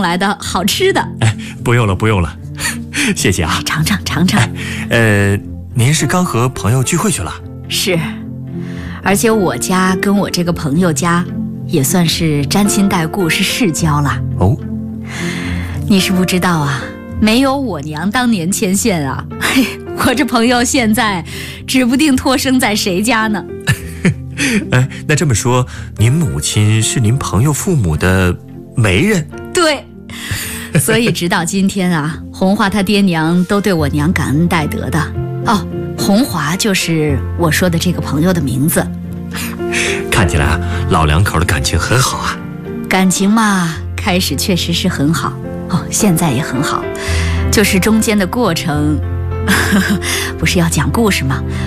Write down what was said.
送来的好吃的。 不用了不用了，谢谢啊。 尝尝。 您是刚和朋友聚会去了？ 是，而且我家跟我这个朋友家也算是沾亲带故，是世交了。 哦， 你是不知道啊，没有我娘当年牵线啊，我这朋友现在指不定托生在谁家呢。 那这么说，您母亲是您朋友父母的媒人？ 对，所以直到今天啊，红华他爹娘都对我娘感恩戴德的。哦，红华就是我说的这个朋友的名字。 看起来啊，老两口的感情很好啊。 感情嘛，开始确实是很好，现在也很好，就是中间的过程不是要讲故事吗？